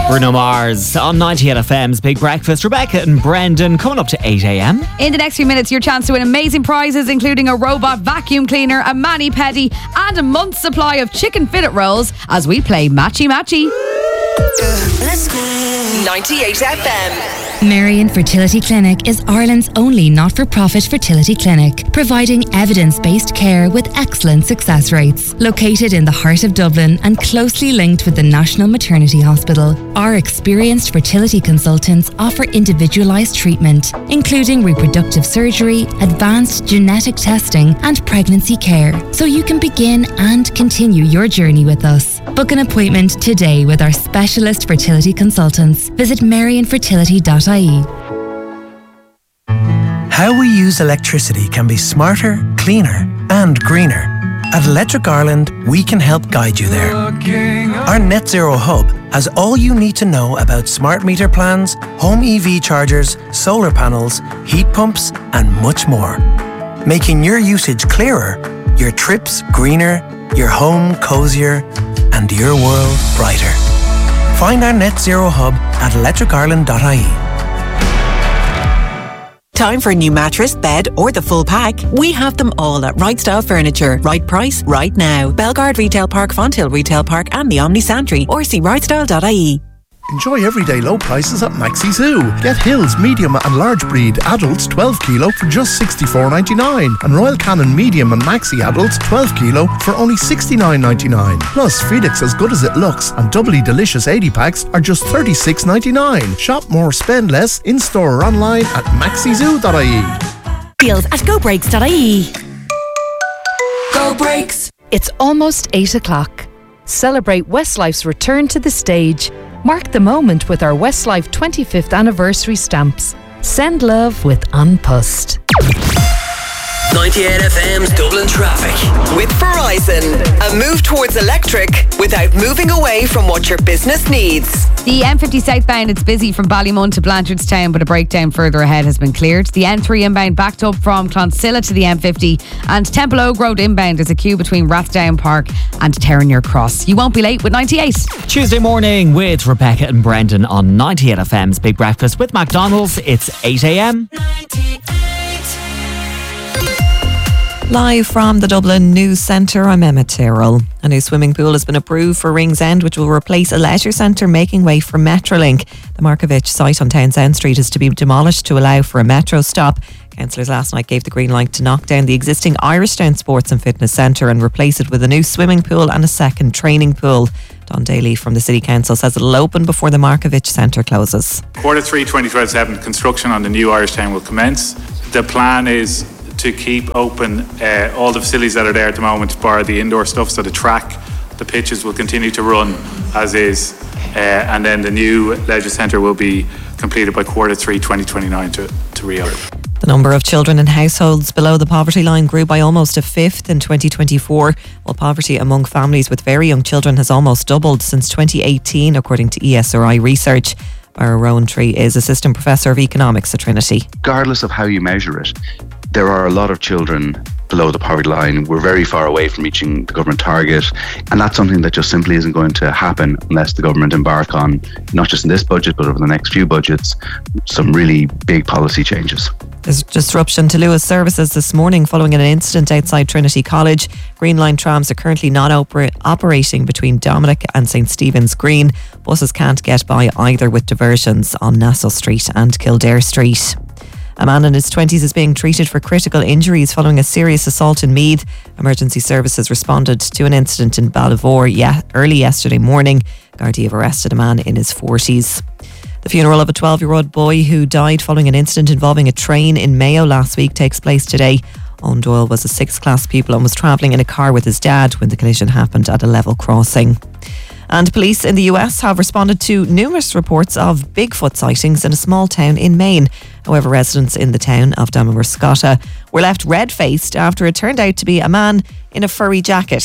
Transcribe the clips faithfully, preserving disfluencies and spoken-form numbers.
Bruno Mars on ninety-eight F M's Big Breakfast. Rebecca and Brendan coming up to eight a.m. In the next few minutes, your chance to win amazing prizes, including a robot vacuum cleaner, a mani-pedi, and a month's supply of chicken fillet rolls as we play Matchy Matchy. Let's go. ninety-eight F M. Marion Fertility Clinic is Ireland's only not-for-profit fertility clinic, providing evidence-based care with excellent success rates. Located in the heart of Dublin and closely linked with the National Maternity Hospital, our experienced fertility consultants offer individualised treatment, including reproductive surgery, advanced genetic testing and pregnancy care, so you can begin and continue your journey with us. Book an appointment today with our specialist fertility consultants. Visit marion fertility dot I E. How we use electricity can be smarter, cleaner and greener. At Electric Ireland, we can help guide you there. Our Net Zero Hub has all you need to know about smart meter plans, home E V chargers, solar panels, heat pumps and much more. Making your usage clearer, your trips greener, your home cosier and your world brighter. Find our Net Zero Hub at electric ireland dot I E. Time for a new mattress, bed or the full pack? We have them all at Right Style Furniture. Right price, right now. Belgard Retail Park, Fonthill Retail Park and the Omni Santry, or see right style dot I E. Enjoy everyday low prices at Maxi Zoo. Get Hills medium and large breed adults twelve kilo for just sixty-four ninety-nine, and Royal Canin medium and maxi adults twelve kilo for only sixty-nine ninety-nine. Plus Felix As Good As It Looks and Doubly Delicious eighty packs are just thirty-six ninety-nine. Shop more, spend less in store or online at maxi zoo dot I E. Deals at go brakes dot I E. Go Brakes. It's almost eight o'clock. Celebrate Westlife's return to the stage. Mark the moment with our Westlife twenty-fifth anniversary stamps. Send love with An Post. ninety-eight F M's Dublin traffic. With Verizon, a move towards electric without moving away from what your business needs. The M fifty southbound, it's busy from Ballymun to Blanchardstown, but a breakdown further ahead has been cleared. The N three inbound backed up from Clonsilla to the M fifty, and Temple Oak Road inbound is a queue between Rathdown Park and Terranure Cross. You won't be late with ninety-eight. Tuesday morning with Rebecca and Brendan on ninety-eight F M's Big Breakfast with McDonald's. It's eight a.m. Live from the Dublin News Centre, I'm Emma Tyrrell. A new swimming pool has been approved for Ringsend, which will replace a leisure centre, making way for Metrolink. The Markovich site on Townsend Street is to be demolished to allow for a metro stop. Councillors last night gave the green light to knock down the existing Irishtown Sports and Fitness Centre and replace it with a new swimming pool and a second training pool. Don Daly from the City Council says it'll open before the Markovich Centre closes. Quarter three twenty twenty-seven, construction on the new Irishtown will commence. The plan is to keep open uh, all the facilities that are there at the moment, bar the indoor stuff, so the track, the pitches will continue to run as is, uh, and then the new leisure centre will be completed by quarter three twenty twenty-nine to, to reopen. The number of children in households below the poverty line grew by almost a fifth in twenty twenty-four, while poverty among families with very young children has almost doubled since twenty eighteen, according to E S R I research. Bara Rowantree is Assistant Professor of Economics at Trinity. Regardless of how you measure it, there are a lot of children below the poverty line. We're very far away from reaching the government target, and that's something that just simply isn't going to happen unless the government embark on, not just in this budget but over the next few budgets, some really big policy changes. There's disruption to Luas services this morning following an incident outside Trinity College. Green Line trams are currently not oper- operating between Dominic and St Stephen's Green. Buses can't get by either with diversions on Nassau Street and Kildare Street. A man in his twenties is being treated for critical injuries following a serious assault in Meath. Emergency services responded to an incident in Ballivor ye- early yesterday morning. Gardaí have arrested a man in his forties. The funeral of a twelve-year-old boy who died following an incident involving a train in Mayo last week takes place today. Owen Doyle was a sixth class pupil and was travelling in a car with his dad when the collision happened at a level crossing. And police in the U S have responded to numerous reports of Bigfoot sightings in a small town in Maine. However, residents in the town of Damariscotta were left red-faced after it turned out to be a man in a furry jacket.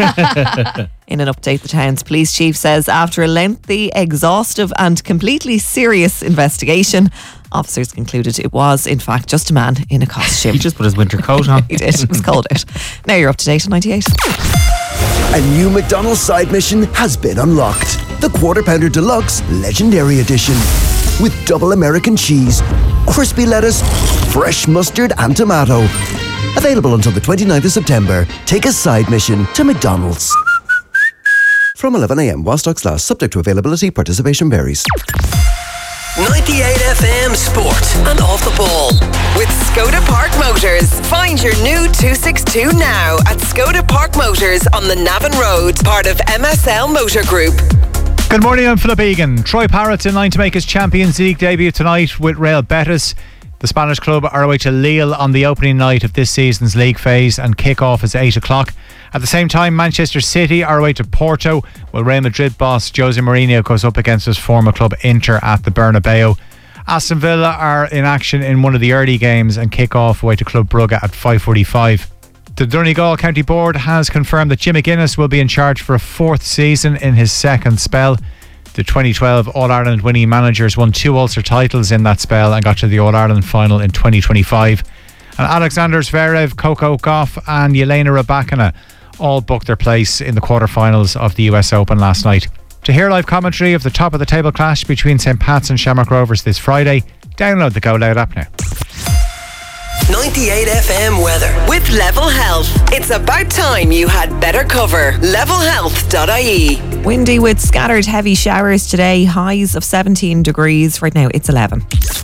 In an update, the town's police chief says after a lengthy, exhaustive and completely serious investigation, officers concluded it was, in fact, just a man in a costume. He just put his winter coat on. He did. It was cold out. Now you're up to date on ninety-eight. A new McDonald's side mission has been unlocked. the Quarter Pounder Deluxe Legendary Edition. With double American cheese, crispy lettuce, fresh mustard and tomato. Available until the twenty-ninth of September. Take a side mission to McDonald's. From eleven a m while stocks last, subject to availability, participation varies. ninety-eight F M Sport and Off the Ball with Skoda Park Motors. Find your new two sixty-two now at Skoda Park Motors on the Navan Road, part of M S L Motor Group. Good morning, I'm Philip Egan. Troy Parrott's in line to make his Champions League debut tonight with Real Betis. The Spanish club are away to Lille on the opening night of this season's league phase, and kick-off is eight o'clock. At the same time, Manchester City are away to Porto, while Real Madrid boss Jose Mourinho goes up against his former club Inter at the Bernabeu. Aston Villa are in action in one of the early games and kick off away to Club Brugge at five forty-five. The Donegal County Board has confirmed that Jim McGuinness will be in charge for a fourth season in his second spell. The twenty twelve All-Ireland winning managers won two Ulster titles in that spell and got to the All-Ireland final in twenty twenty-five. And Alexander Zverev, Coco Gauff and Yelena Rybakina all booked their place in the quarterfinals of the U S Open last night. To hear live commentary of the top of the table clash between St Pat's and Shamrock Rovers this Friday, download the Go Loud app now. ninety-eight F M weather with Level Health. It's about time you had better cover. level health dot I E. Windy with scattered heavy showers today. Highs of seventeen degrees. Right now it's eleven.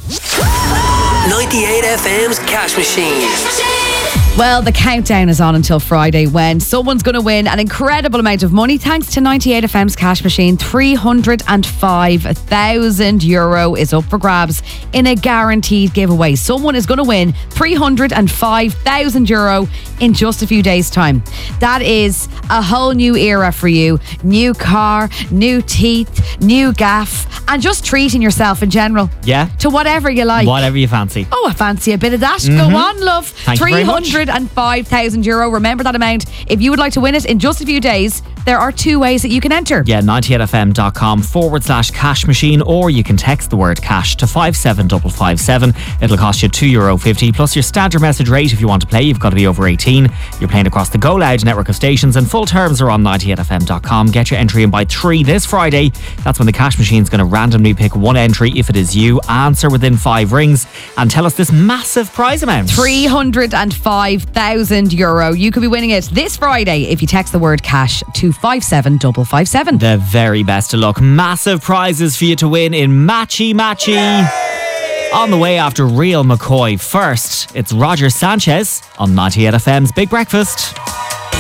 ninety-eight F M's Cash Machine. Well, the countdown is on until Friday when someone's going to win an incredible amount of money thanks to ninety-eight F M's Cash Machine. three hundred five thousand euro is up for grabs in a guaranteed giveaway. Someone is going to win three hundred five thousand euro in just a few days' time. That is a whole new era for you. New car, new teeth, new gaff, and just treating yourself in general. Yeah. To whatever you like. Whatever you fancy. Oh, I fancy a bit of that. Mm-hmm. Go on, love. Thank you very much. three hundred five thousand euro. Remember that amount. If you would like to win it in just a few days, there are two ways that you can enter. Yeah, ninety-eight F M dot com forward slash cash machine, or you can text the word cash to five seven five five seven. It'll cost you two euro fifty plus your standard message rate. If you want to play, you've got to be over eighteen. You're playing across the Go Loud network of stations, and full terms are on ninety-eight F M dot com. Get your entry in by three this Friday. That's when the cash machine's going to randomly pick one entry. If it is you, answer within five rings and tell us this massive prize amount. three hundred five thousand euro. You could be winning it this Friday if you text the word cash to five seven five five seven. The very best of luck. Massive prizes for you to win in Matchy Matchy. Yay! On the way after Real McCoy. First, it's Roger Sanchez on ninety-eight F M's Big Breakfast.